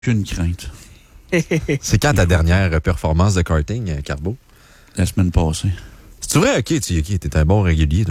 Aucune crainte. C'est quand ta dernière performance de karting, Carbo? La semaine passée. C'est vrai? OK, t'es un bon régulier.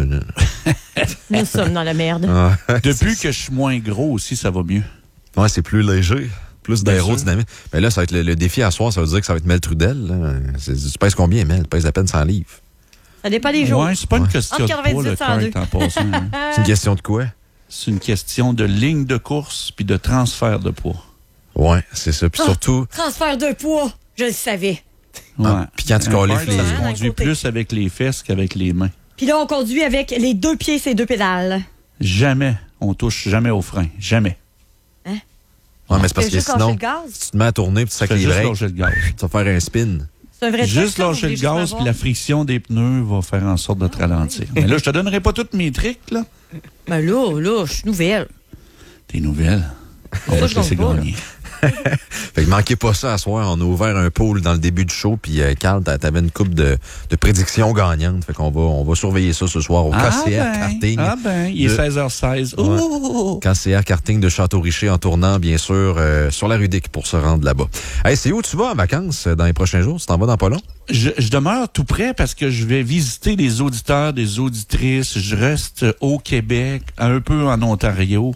Nous sommes dans la merde. Depuis que je suis moins gros aussi, ça va mieux. Ouais, c'est plus léger. Plus d'aérodynamique. Mais là, ça va être le défi à soir, ça veut dire que ça va être Mel Trudel. Là. Tu pèses combien, Mel? Tu pèses à peine 100 livres. Ça dépend des jours. Ouais, c'est pas une question de poids, le 100. kart en passant. Hein. C'est une question de quoi? C'est une question de ligne de course puis de transfert de poids. Ouais, c'est ça. Puis surtout... Transfert de poids, je le savais. Ouais. Puis quand tu qualifies les... Ça se conduit plus avec les fesses qu'avec les mains. Puis là, on conduit avec les deux pieds, ces deux pédales. Jamais. On touche jamais au frein. Jamais. Hein? Ouais, mais c'est parce Fais que juste sinon, lâcher le gaz. si tu te mets à tourner puis tu sacres les Juste breaks, lâcher le gaz. tu vas faire un spin. C'est un vrai Juste truc, ça, lâcher vous le voulez gaz juste puis la friction des pneus va faire en sorte de te ralentir. Mais là, je te donnerai pas toutes mes tricks, là. Ben là, je suis nouvelle. Tes nouvelles. On Ça, va je te laisser compte pas, gagner. Fait que manquez pas ça à soir. On a ouvert un pôle dans le début du show. Puis, Carl, t'avais une coupe de prédictions gagnantes. Fait qu'on va surveiller ça ce soir au KCR Karting. Ah ben, il est 16h16. Ouais. KCR Karting de Château-Richer en tournant, bien sûr, sur la rue Dick pour se rendre là-bas. Hey, c'est où tu vas en vacances dans les prochains jours? Tu t'en vas dans pas long? Je demeure tout près parce que je vais visiter des auditeurs, des auditrices. Je reste au Québec, un peu en Ontario.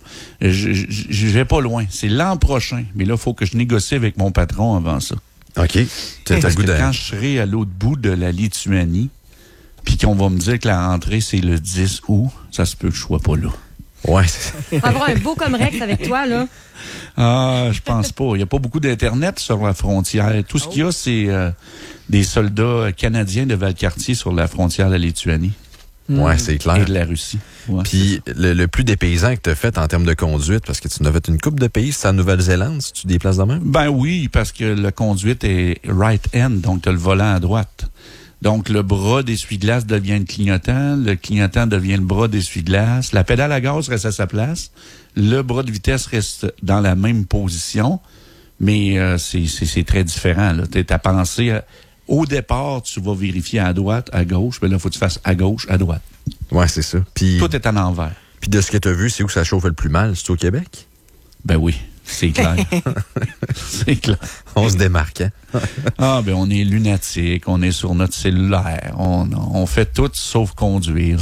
Je vais pas loin. C'est l'an prochain. Mais là, il faut que je négocie avec mon patron avant ça. OK. T'as Parce le goût que de... quand je serai à l'autre bout de la Lituanie, puis qu'on va me dire que la rentrée, c'est le 10 août, ça se peut que je sois pas là. Ouais. On va avoir un beau comme Rex avec toi, là. Ah, je pense pas. Il n'y a pas beaucoup d'Internet sur la frontière. Tout ce qu'il y a, c'est des soldats canadiens de Valcartier sur la frontière de la Lituanie. Ouais, c'est clair. Et de la Russie. Ouais, puis le plus dépaysant que tu as fait en termes de conduite, parce que tu n'as fait une coupe de pays, c'est en Nouvelle-Zélande, si tu déplaces de même? Ben oui, parce que la conduite est right-hand, donc tu as le volant à droite. Donc, le bras d'essuie-glace devient le clignotant devient le bras d'essuie-glace. La pédale à gaz reste à sa place. Le bras de vitesse reste dans la même position, mais c'est très différent. Tu as pensé... Au départ, tu vas vérifier à droite, à gauche, mais là, il faut que tu fasses à gauche, à droite. Ouais, c'est ça. Puis, tout est à l'envers. Puis de ce que tu as vu, c'est où ça chauffe le plus mal? C'est au Québec? Ben oui, c'est clair. C'est clair. On se démarque, hein? Ben on est lunatique, on est sur notre cellulaire, on fait tout sauf conduire.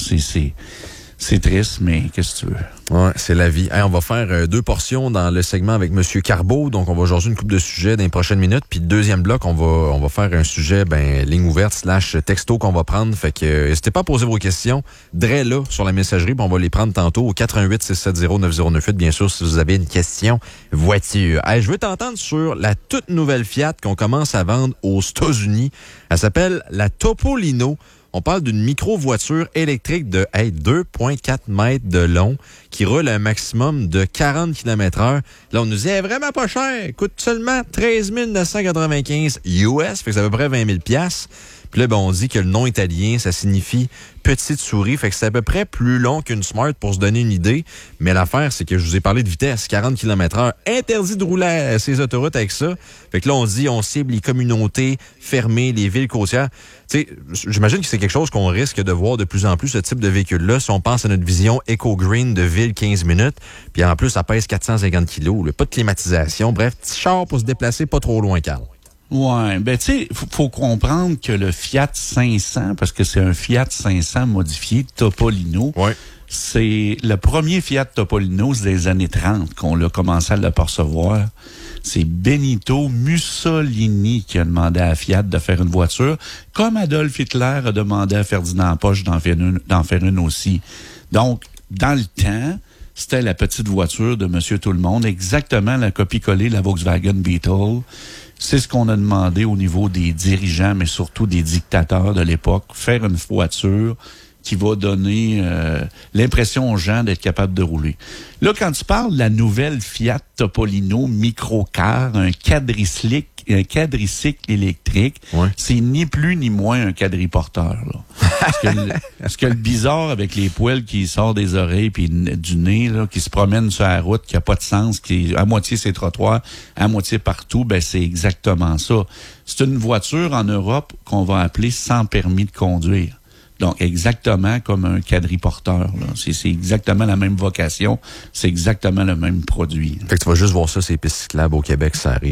C'est triste, mais qu'est-ce que tu veux? Ouais, c'est la vie. Hey, on va faire 2 portions dans le segment avec M. Carbo. Donc, on va jaser une couple de sujets dans les prochaines minutes. Puis, le deuxième bloc, on va faire un sujet, ligne ouverte / texto qu'on va prendre. Fait que, n'hésitez pas à poser vos questions. Dre là, sur la messagerie. Puis on va les prendre tantôt au 88-670-9098. Bien sûr, si vous avez une question voiture. Hey, je veux t'entendre sur la toute nouvelle Fiat qu'on commence à vendre aux États-Unis. Elle s'appelle la Topolino. On parle d'une micro-voiture électrique de 2,4 mètres de long qui roule un maximum de 40 km/h. Là, on nous dit, elle est vraiment pas cher. Elle coûte seulement 13 995 US, fait que c'est à peu près 20 000 $. Puis là, on dit que le nom italien, ça signifie petite souris. Fait que c'est à peu près plus long qu'une Smart pour se donner une idée. Mais l'affaire, c'est que je vous ai parlé de vitesse, 40 km/h. Interdit de rouler à ces autoroutes avec ça. Fait que là, on dit, on cible les communautés fermées, les villes côtières. Tu sais, j'imagine que c'est quelque chose qu'on risque de voir de plus en plus, ce type de véhicule-là, si on pense à notre vision éco-green de ville 15 minutes. Puis en plus, ça pèse 450 kilos. Pas de climatisation. Bref, petit char pour se déplacer pas trop loin, Carl. Ouais, tu sais, faut comprendre que le Fiat 500, parce que c'est un Fiat 500 modifié Topolino, ouais. C'est le premier Fiat Topolino, c'est des années 30 qu'on l'a commencé à l'apercevoir. C'est Benito Mussolini qui a demandé à Fiat de faire une voiture, comme Adolf Hitler a demandé à Ferdinand Porsche d'en faire une aussi. Donc, dans le temps, c'était la petite voiture de Monsieur Tout-le-Monde, exactement la copie-collée de la Volkswagen Beetle. C'est ce qu'on a demandé au niveau des dirigeants, mais surtout des dictateurs de l'époque, faire une voiture qui va donner l'impression aux gens d'être capable de rouler. Là, quand tu parles de la nouvelle Fiat Topolino microcar, un quadricycle électrique, ouais. C'est ni plus ni moins un quadriporteur. Parce que le bizarre avec les poils qui sortent des oreilles puis du nez, là, qui se promènent sur la route, qui a pas de sens, qui à moitié c'est trottoir, à moitié partout, c'est exactement ça. C'est une voiture en Europe qu'on va appeler sans permis de conduire. Donc, exactement comme un quadriporteur. Là. C'est exactement la même vocation, c'est exactement le même produit. Fait que tu vas juste voir ça, ces pistes cyclables au Québec, ça arrive.